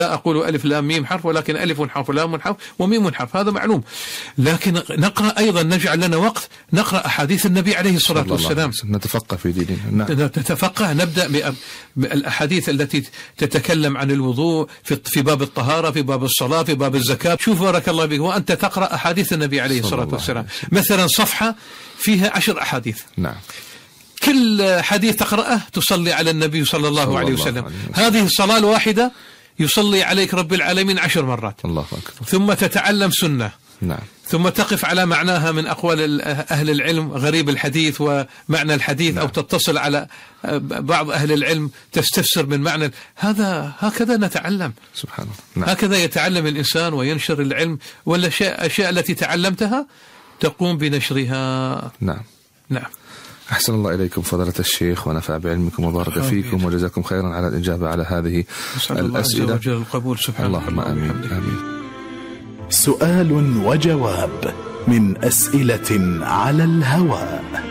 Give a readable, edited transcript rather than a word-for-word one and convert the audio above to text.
لا أقول ألف لام ميم حرف، ولكن ألف حرف ولام حرف وميم حرف، هذا معلوم. لكن نقرأ أيضا، نجعل لنا وقت نقرأ أحاديث النبي عليه الصلاة والسلام، نتفقه في ديننا. نتفقه، نبدأ بالأحاديث التي تتكلم عن الوضوء في باب الطهارة، في باب الصلاة، في باب الزكاة. شوف بارك الله بك، وأنت تقرأ أحاديث النبي عليه الصلاة والسلام، مثلا صفحة فيها 10 أحاديث. نعم. كل حديث تقرأه تصلي على النبي صلى الله عليه وسلم. هذه الصلاة الواحدة يصلي عليك رب العالمين 10 مرات. الله أكبر. ثم تتعلم سنة. نعم. ثم تقف على معناها من أقوال أهل العلم، غريب الحديث ومعنى الحديث. نعم. أو تتصل على بعض أهل العلم تستفسر من معنى هكذا نتعلم. سبحان الله. نعم. هكذا يتعلم الإنسان وينشر العلم، ولا أشياء التي تعلمتها تقوم بنشرها. نعم. نعم. أحسن الله إليكم فضيلة الشيخ، ونفع بعلمكم وبارك فيكم، وجزاكم خيرا على الإجابة على هذه الأسئلة. الله عز وجل القبول، سبحان الله. اللهم آمين. سؤال وجواب من أسئلة على الهواء.